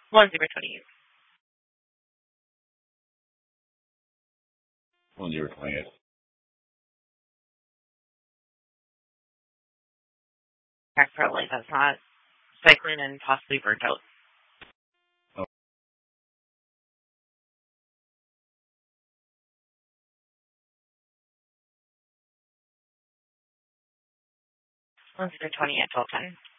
1028. 1028. Probably that's not cycling and possibly burnt out. Oh, 1028 at 1210.